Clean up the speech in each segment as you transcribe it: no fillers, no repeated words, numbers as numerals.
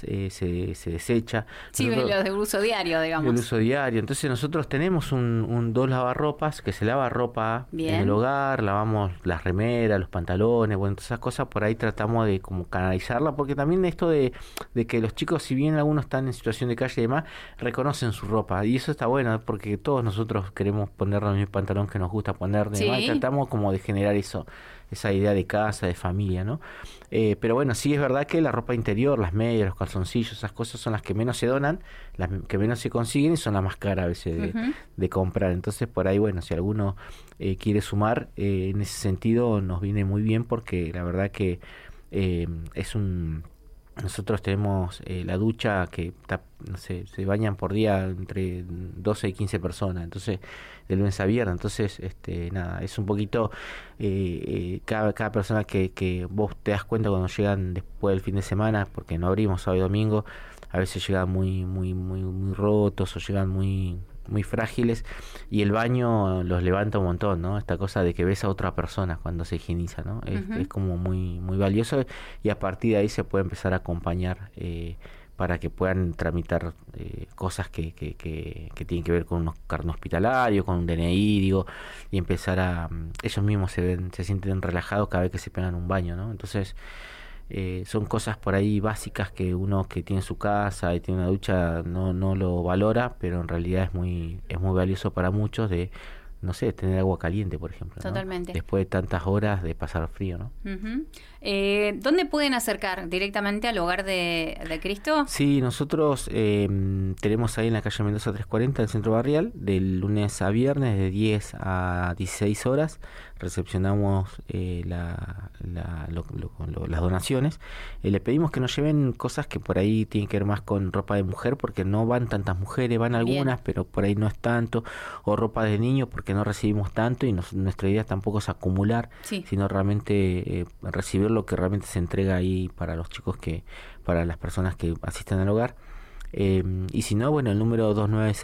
se desecha. Sí, los de uso diario, digamos. El uso diario. Entonces nosotros tenemos dos lavarropas que se lava ropa Bien. en el hogar, lavamos las remeras, los pantalones, bueno, todas esas cosas, por ahí tratamos de como canalizarla, porque también esto de que los chicos, si bien algunos están en situación de calle y demás, reconocen su ropa, y eso está bueno, porque todos nosotros queremos ponernos el pantalón que nos gusta poner, y demás, y tratamos como de generar esa idea de casa, de familia, ¿no? Pero bueno, sí es verdad que la ropa interior, las medias, los calzoncillos, esas cosas son las que menos se donan, las que menos se consiguen y son las más caras a veces de comprar. Entonces por ahí, bueno, si alguno quiere sumar, en ese sentido nos viene muy bien, porque la verdad que nosotros tenemos la ducha que está, no sé, se bañan por día entre 12 y 15 personas, entonces de lunes a viernes, entonces nada, es un poquito cada persona que vos te das cuenta cuando llegan después del fin de semana, porque no abrimos sábado y domingo, a veces llegan muy rotos o llegan muy frágiles, y el baño los levanta un montón, ¿no? Esta cosa de que ves a otra persona cuando se higieniza, ¿no? Es como muy valioso, y a partir de ahí se puede empezar a acompañar para que puedan tramitar cosas que tienen que ver con unos carnet hospitalario, con un DNI, digo, y empezar ellos mismos se sienten relajados cada vez que se pegan un baño, ¿no? Entonces son cosas por ahí básicas que uno que tiene su casa y tiene una ducha no lo valora, pero en realidad es muy valioso para muchos, de no sé, tener agua caliente, por ejemplo, ¿no? Totalmente. Después de tantas horas de pasar frío, ¿no? ¿Dónde pueden acercar? ¿Directamente al Hogar de Cristo? Sí, nosotros tenemos ahí en la calle Mendoza 340, el centro barrial, de lunes a viernes, de 10 a 16 horas, recepcionamos las donaciones. Le pedimos que nos lleven cosas que por ahí tienen que ver más con ropa de mujer, porque no van tantas mujeres, van algunas, pero por ahí no es tanto, o ropa de niño, porque no recibimos tanto, y nuestra idea tampoco es acumular, sino realmente recibir lo que realmente se entrega ahí para los chicos, para las personas que asisten al hogar. Y si no, bueno, el número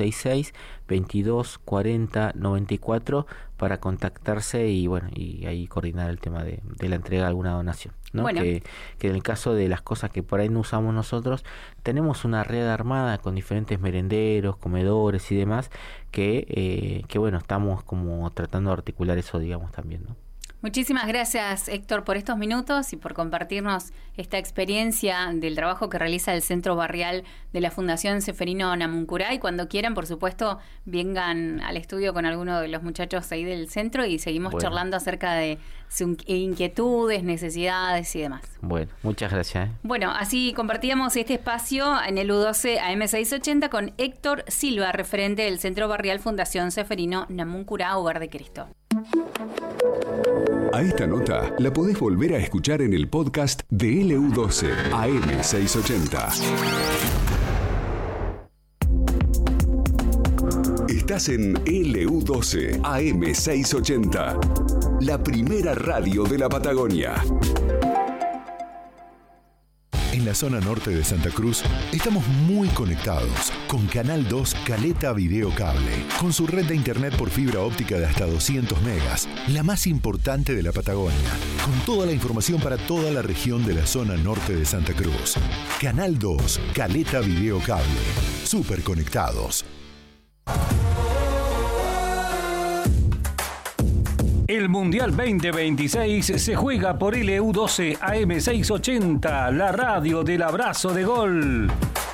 2966-2240-94 para contactarse y bueno, y ahí coordinar el tema de la entrega de alguna donación, ¿no? Bueno. Que en el caso de las cosas que por ahí no usamos nosotros, tenemos una red armada con diferentes merenderos, comedores y demás, que bueno, estamos como tratando de articular eso, digamos, también, ¿no? Muchísimas gracias, Héctor, por estos minutos y por compartirnos esta experiencia del trabajo que realiza el Centro Barrial de la Fundación Ceferino Namuncurá. Y cuando quieran, por supuesto, vengan al estudio con alguno de los muchachos ahí del centro y seguimos charlando acerca de sus inquietudes, necesidades y demás. Bueno, muchas gracias. Bueno, así compartíamos este espacio en el U12 AM680 con Héctor Silva, referente del Centro Barrial Fundación Ceferino Namuncurá, Hogar de Cristo. A esta nota la podés volver a escuchar en el podcast de LU12 AM680. Estás en LU12 AM680, la primera radio de la Patagonia. En la zona norte de Santa Cruz estamos muy conectados con Canal 2 Caleta Video Cable, con su red de internet por fibra óptica de hasta 200 megas, la más importante de la Patagonia, con toda la información para toda la región de la zona norte de Santa Cruz. Canal 2 Caleta Video Cable, súper conectados. El Mundial 2026 se juega por LU12 AM680, la radio del abrazo de gol.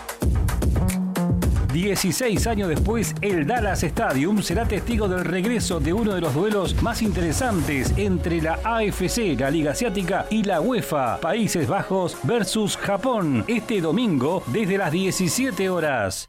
16 años después, el Dallas Stadium será testigo del regreso de uno de los duelos más interesantes entre la AFC, la Liga Asiática, y la UEFA, Países Bajos versus Japón, este domingo desde las 17 horas.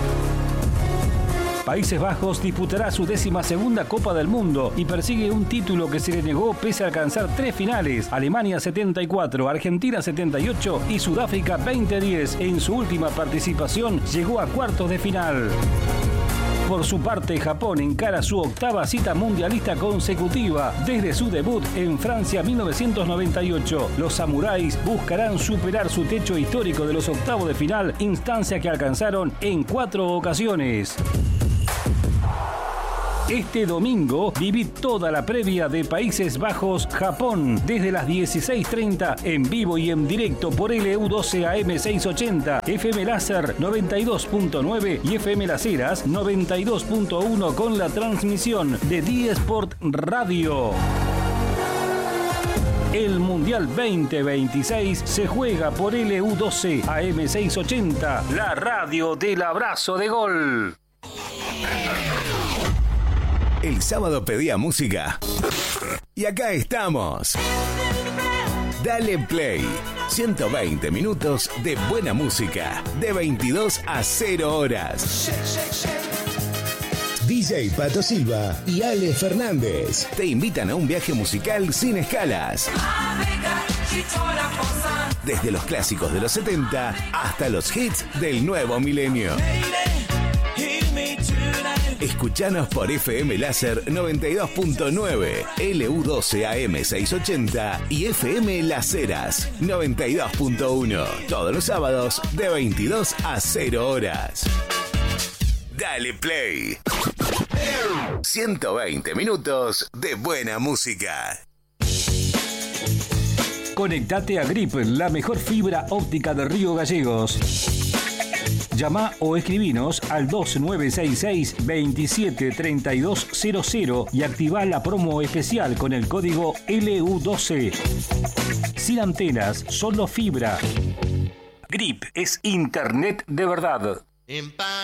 Países Bajos disputará su 12ª Copa del Mundo y persigue un título que se le negó pese a alcanzar 3 finales: Alemania 74, Argentina 78 y Sudáfrica 2010. En su última participación llegó a cuartos de final. Por su parte, Japón encara su 8ª cita mundialista consecutiva desde su debut en Francia 1998. Los samuráis buscarán superar su techo histórico de los octavos de final, instancia que alcanzaron en 4 ocasiones. Este domingo viví toda la previa de Países Bajos-Japón desde las 16:30 en vivo y en directo por LU12 AM680, FM Láser 92.9 y FM Las Heras 92.1 con la transmisión de D-Sport Radio. El Mundial 2026 se juega por LU12 AM680, la radio del abrazo de gol. El sábado pedía música y acá estamos. Dale Play. 120 minutos de buena música de 22 a 0 horas. DJ Pato Silva y Ale Fernández te invitan a un viaje musical sin escalas. Desde los clásicos de los 70 hasta los hits del nuevo milenio. Escuchanos por FM Láser 92.9, LU12 AM680 y FM Las Heras 92.1. Todos los sábados de 22 a 0 horas. Dale Play. 120 minutos de buena música. Conectate a Grip, la mejor fibra óptica de Río Gallegos. Llama o escribinos al 2966-273200 y activa la promo especial con el código LU12. Sin antenas, solo fibra. Grip es internet de verdad.